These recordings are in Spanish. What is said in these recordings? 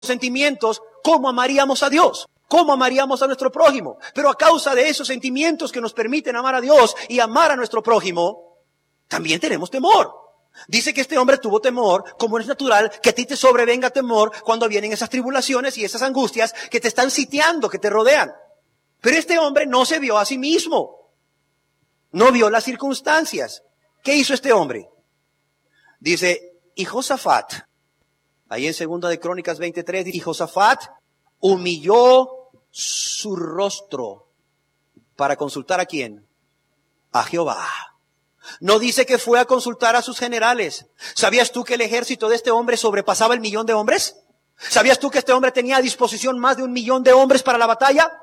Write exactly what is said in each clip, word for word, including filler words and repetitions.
sentimientos, ¿cómo amaríamos a Dios? ¿Cómo amaríamos a nuestro prójimo? Pero a causa de esos sentimientos que nos permiten amar a Dios y amar a nuestro prójimo, también tenemos temor. Dice que este hombre tuvo temor, como es natural que a ti te sobrevenga temor cuando vienen esas tribulaciones y esas angustias que te están sitiando, que te rodean. Pero este hombre no se vio a sí mismo. No vio las circunstancias. ¿Qué hizo este hombre? Dice, y Josafat, ahí en segunda de Crónicas veintitrés, y Josafat humilló su rostro para consultar ¿a quién? A Jehová. No dice que fue a consultar a sus generales. ¿Sabías tú que el ejército de este hombre sobrepasaba el millón de hombres? ¿Sabías tú que este hombre tenía a disposición más de un millón de hombres para la batalla?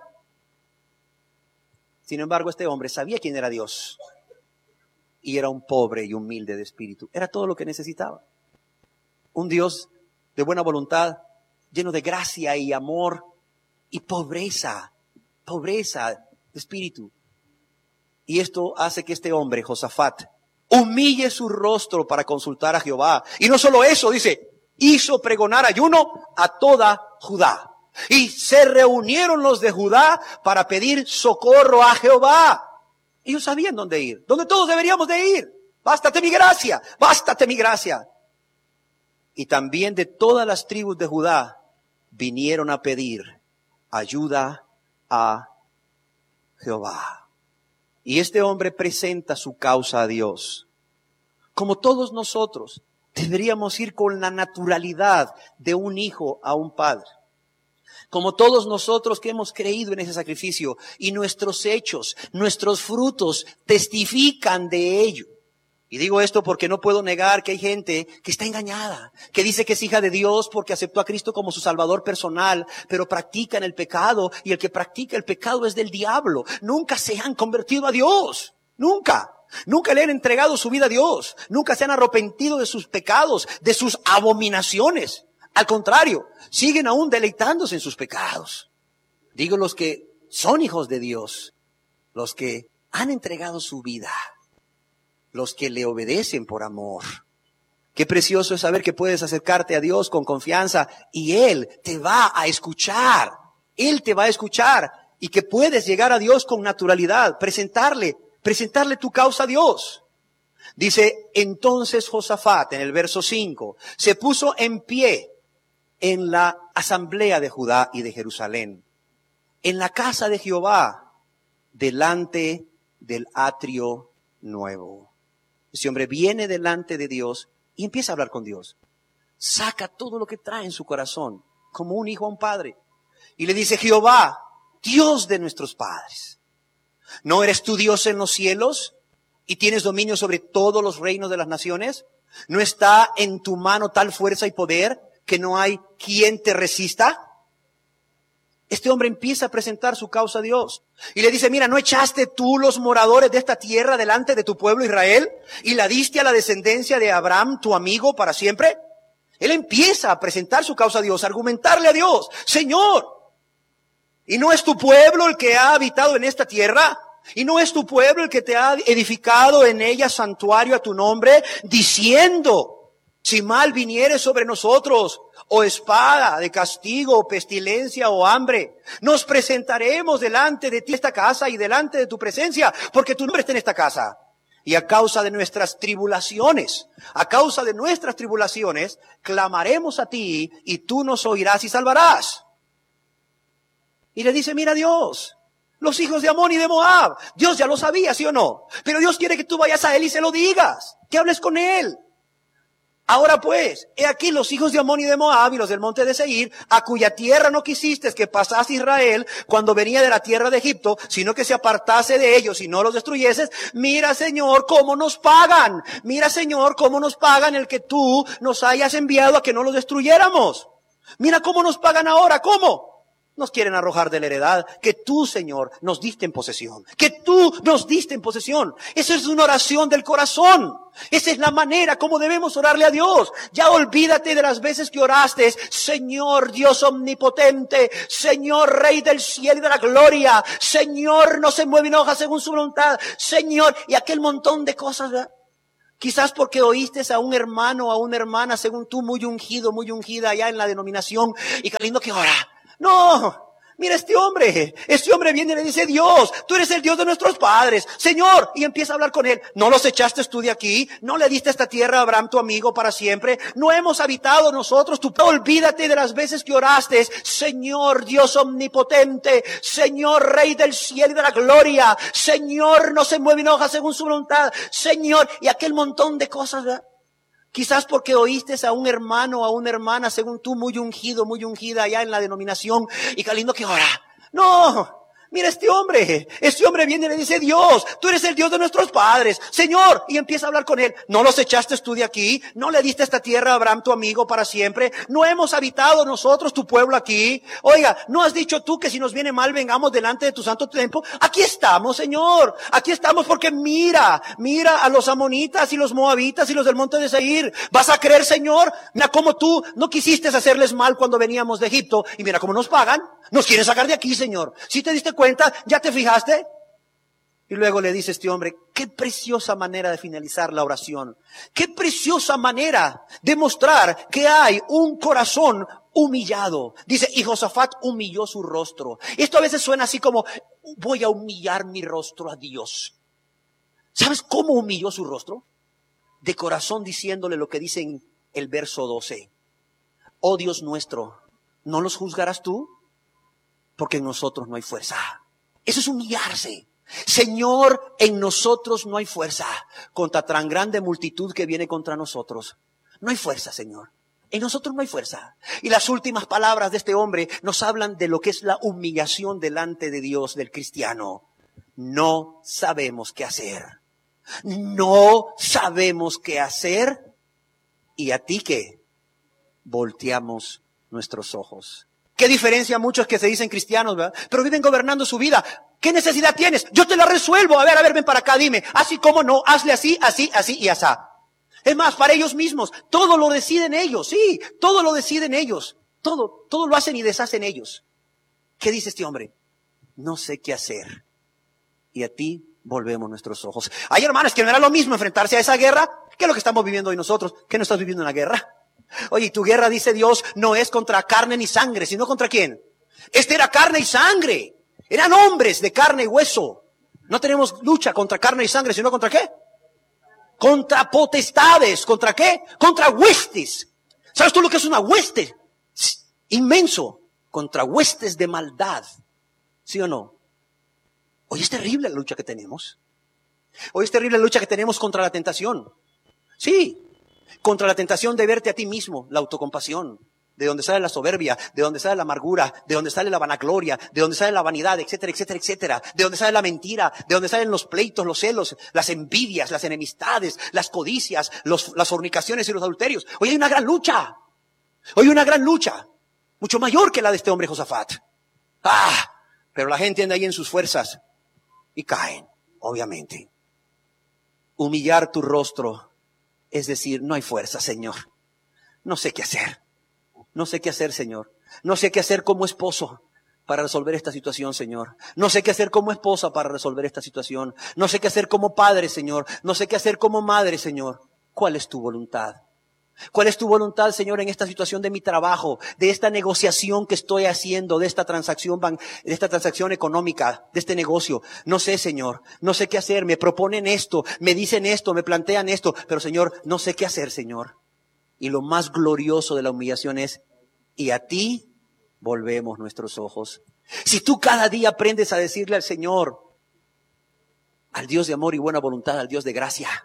Sin embargo, este hombre sabía quién era Dios. Y era un pobre y humilde de espíritu. Era todo lo que necesitaba. Un Dios de buena voluntad, lleno de gracia y amor y pobreza, pobreza de espíritu. Y esto hace que este hombre, Josafat, humille su rostro para consultar a Jehová. Y no solo eso, dice, hizo pregonar ayuno a toda Judá. Y se reunieron los de Judá para pedir socorro a Jehová. Ellos sabían dónde ir, donde todos deberíamos de ir. Bástate mi gracia, bástate mi gracia. Y también de todas las tribus de Judá vinieron a pedir ayuda a Jehová. Y este hombre presenta su causa a Dios. Como todos nosotros, deberíamos ir con la naturalidad de un hijo a un padre. Como todos nosotros que hemos creído en ese sacrificio y nuestros hechos, nuestros frutos testifican de ello. Y digo esto porque no puedo negar que hay gente que está engañada, que dice que es hija de Dios porque aceptó a Cristo como su Salvador personal, pero practican el pecado y el que practica el pecado es del diablo. Nunca se han convertido a Dios, nunca. Nunca le han entregado su vida a Dios, nunca se han arrepentido de sus pecados, de sus abominaciones. Al contrario, siguen aún deleitándose en sus pecados. Digo los que son hijos de Dios, los que han entregado su vida. Los que le obedecen por amor. Qué precioso es saber que puedes acercarte a Dios con confianza y Él te va a escuchar. Él te va a escuchar y que puedes llegar a Dios con naturalidad, presentarle, presentarle tu causa a Dios. Dice, entonces Josafat, en el verso cinco, se puso en pie en la asamblea de Judá y de Jerusalén, en la casa de Jehová, delante del atrio nuevo. Ese hombre viene delante de Dios y empieza a hablar con Dios. Saca todo lo que trae en su corazón, como un hijo a un padre. Y le dice, Jehová, Dios de nuestros padres, ¿no eres tú Dios en los cielos y tienes dominio sobre todos los reinos de las naciones? ¿No está en tu mano tal fuerza y poder que no hay quien te resista? Este hombre empieza a presentar su causa a Dios. Y le dice, mira, ¿no echaste tú los moradores de esta tierra delante de tu pueblo Israel? ¿Y la diste a la descendencia de Abraham, tu amigo, para siempre? Él empieza a presentar su causa a Dios, a argumentarle a Dios, Señor, ¿y no es tu pueblo el que ha habitado en esta tierra? ¿Y no es tu pueblo el que te ha edificado en ella santuario a tu nombre? Diciendo, si mal viniere sobre nosotros, o espada de castigo, o pestilencia, o hambre, nos presentaremos delante de ti esta casa y delante de tu presencia, porque tu nombre está en esta casa. Y a causa de nuestras tribulaciones, a causa de nuestras tribulaciones, clamaremos a ti, y tú nos oirás y salvarás. Y le dice, mira Dios, los hijos de Amón y de Moab, Dios ya lo sabía, ¿sí o no? Pero Dios quiere que tú vayas a Él y se lo digas, que hables con Él. Ahora pues, he aquí los hijos de Amón y de Moab y los del monte de Seir, a cuya tierra no quisiste que pasase Israel cuando venía de la tierra de Egipto, sino que se apartase de ellos y no los destruyeses. Mira, Señor, cómo nos pagan. Mira, Señor, cómo nos pagan el que tú nos hayas enviado a que no los destruyéramos. Mira cómo nos pagan ahora. ¿Cómo? Nos quieren arrojar de la heredad que tú, Señor, nos diste en posesión. Que tú nos diste en posesión. Esa es una oración del corazón. Esa es la manera como debemos orarle a Dios. Ya olvídate de las veces que oraste, Señor Dios omnipotente, Señor Rey del cielo y de la gloria, Señor no se mueve en hoja según su voluntad, Señor, y aquel montón de cosas, ¿verdad? Quizás porque oíste a un hermano o a una hermana, según tú, muy ungido, muy ungida allá en la denominación, y qué lindo que ora. No. Mira este hombre, este hombre viene y le dice, Dios, tú eres el Dios de nuestros padres, Señor, y empieza a hablar con él. ¿No los echaste tú de aquí? ¿No le diste esta tierra a Abraham, tu amigo, para siempre? ¿No hemos habitado nosotros? Tú, olvídate de las veces que oraste, Señor Dios omnipotente, Señor Rey del cielo y de la gloria, Señor, no se mueve en hoja según su voluntad, Señor, y aquel montón de cosas, ¿verdad? Quizás porque oíste a un hermano o a una hermana, según tú, muy ungido, muy ungida allá en la denominación, y qué lindo que ora. No. Mira este hombre, este hombre viene y le dice, Dios, tú eres el Dios de nuestros padres, Señor, y empieza a hablar con él. ¿No los echaste tú de aquí? ¿No le diste esta tierra a Abraham, tu amigo, para siempre? ¿No hemos habitado nosotros, tu pueblo, aquí? Oiga, ¿no has dicho tú que si nos viene mal vengamos delante de tu santo templo? Aquí estamos, Señor, aquí estamos porque mira, mira a los amonitas y los moabitas y los del monte de Seir. ¿Vas a creer, Señor? Mira cómo tú no quisiste hacerles mal cuando veníamos de Egipto, y mira cómo nos pagan. Nos quieren sacar de aquí, Señor. ¿Sí te diste cuenta? ¿Ya te fijaste? Y luego le dice este hombre, qué preciosa manera de finalizar la oración. Qué preciosa manera de mostrar que hay un corazón humillado. Dice, y Josafat humilló su rostro. Esto a veces suena así como, voy a humillar mi rostro a Dios. ¿Sabes cómo humilló su rostro? De corazón, diciéndole lo que dice en el verso doce. Oh Dios nuestro, ¿no los juzgarás tú? Porque en nosotros no hay fuerza. Eso es humillarse. Señor, en nosotros no hay fuerza contra tan grande multitud que viene contra nosotros. No hay fuerza, Señor. En nosotros no hay fuerza. Y las últimas palabras de este hombre nos hablan de lo que es la humillación delante de Dios del cristiano. No sabemos qué hacer. No sabemos qué hacer. ¿Y a ti qué? Volteamos nuestros ojos. ¿Qué diferencia a muchos que se dicen cristianos, verdad? Pero viven gobernando su vida. ¿Qué necesidad tienes? Yo te la resuelvo. A ver, a ver, ven para acá, dime. Así como no, hazle así, así, así y asá. Es más, para ellos mismos, todo lo deciden ellos, sí, todo lo deciden ellos. Todo, todo lo hacen y deshacen ellos. ¿Qué dice este hombre? No sé qué hacer. Y a ti volvemos nuestros ojos. Hay hermanos que no era lo mismo enfrentarse a esa guerra que lo que estamos viviendo hoy nosotros. ¿Qué no estás viviendo una guerra? Oye, tu guerra, dice Dios, no es contra carne ni sangre, sino contra ¿quién? Este era carne y sangre. Eran hombres de carne y hueso. No tenemos lucha contra carne y sangre, sino contra ¿qué? Contra potestades. ¿Contra qué? Contra huestes. ¿Sabes tú lo que es una hueste? Inmenso. Contra huestes de maldad. ¿Sí o no? Hoy es terrible la lucha que tenemos. Hoy es terrible la lucha que tenemos contra la tentación. Sí. Contra la tentación de verte a ti mismo, la autocompasión, de donde sale la soberbia, de donde sale la amargura, de donde sale la vanagloria, de donde sale la vanidad, etcétera, etcétera, etcétera, de donde sale la mentira, de donde salen los pleitos, los celos, las envidias, las enemistades, las codicias, los, las fornicaciones y los adulterios. Hoy hay una gran lucha, hoy hay una gran lucha, mucho mayor que la de este hombre Josafat. Ah, pero la gente anda ahí en sus fuerzas y caen, obviamente. Humillar tu rostro. Es decir, no hay fuerza, Señor. No sé qué hacer. No sé qué hacer, Señor. No sé qué hacer como esposo para resolver esta situación, Señor. No sé qué hacer como esposa para resolver esta situación. No sé qué hacer como padre, Señor. No sé qué hacer como madre, Señor. ¿Cuál es tu voluntad? ¿Cuál es tu voluntad, Señor, en esta situación de mi trabajo, de esta negociación que estoy haciendo, de esta transacción, de esta transacción económica, de este negocio? No sé, Señor, no sé qué hacer. Me proponen esto, me dicen esto, me plantean esto, pero Señor, no sé qué hacer, Señor. Y lo más glorioso de la humillación es, y a ti volvemos nuestros ojos. Si tú cada día aprendes a decirle al Señor, al Dios de amor y buena voluntad, al Dios de gracia,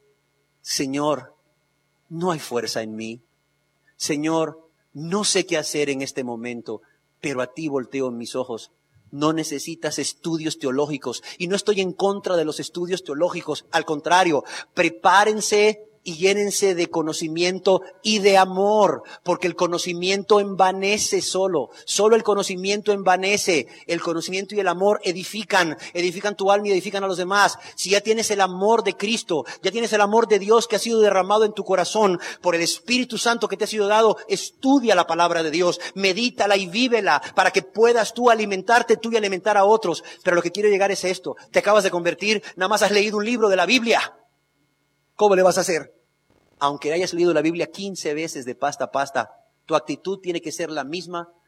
Señor, no hay fuerza en mí. Señor, no sé qué hacer en este momento, pero a ti volteo mis ojos. No necesitas estudios teológicos. Y no estoy en contra de los estudios teológicos. Al contrario, prepárense y llénense de conocimiento y de amor, porque el conocimiento envanece solo, solo el conocimiento envanece, el conocimiento y el amor edifican, edifican tu alma y edifican a los demás. Si ya tienes el amor de Cristo, ya tienes el amor de Dios que ha sido derramado en tu corazón por el Espíritu Santo que te ha sido dado, estudia la palabra de Dios, medítala y vívela para que puedas tú alimentarte tú y alimentar a otros. Pero lo que quiero llegar es esto, te acabas de convertir, nada más has leído un libro de la Biblia. ¿Cómo le vas a hacer? Aunque hayas leído la Biblia quince veces de pasta a pasta, tu actitud tiene que ser la misma